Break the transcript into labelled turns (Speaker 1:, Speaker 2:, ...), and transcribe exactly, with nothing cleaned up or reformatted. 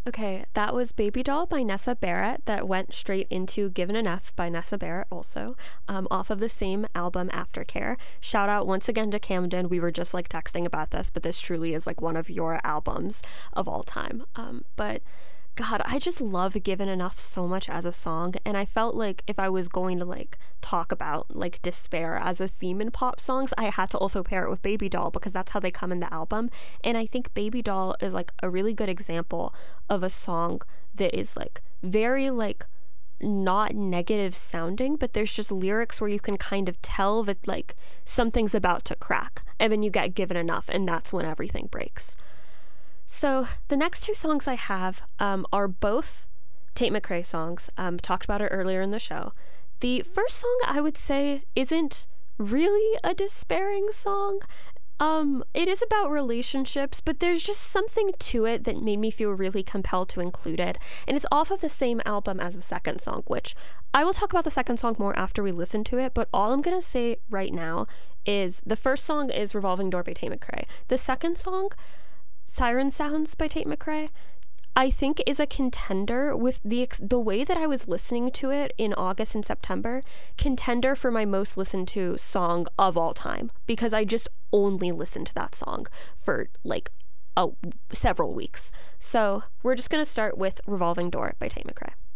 Speaker 1: Okay, that was Baby Doll by Nessa Barrett that went straight into Given an F by Nessa Barrett also, um, off of the same album Aftercare. Shout out once again to Camden. We were just like texting about this, but this truly is like one of your albums of all time. Um, but God, I just love Given Enough so much as a song, and I felt like if I was going to like talk about like despair as a theme in pop songs, I had to also pair it with Baby Doll because that's how they come in the album. And I think Baby Doll is like a really good example of a song that is like very like not negative sounding, but there's just lyrics where you can kind of tell that like something's about to crack, and then you get Given Enough, and that's when everything breaks. So the next two songs I have um, are both Tate McRae songs. Um, talked about it earlier in the show. The first song I would say isn't really a despairing song. Um, it is about relationships, but there's just something to it that made me feel really compelled to include it. And it's off of the same album as the second song, which I will talk about the second song more after we listen to it. But all I'm going to say right now is the first song is Revolving Door by Tate McRae. The second song, Siren Sounds by Tate McRae, I think is a contender with the ex- the way that I was listening to it in August and September, contender for my most listened to song of all time, because I just only listened to that song for like a, several weeks. So we're just going to start with Revolving Door by Tate McRae.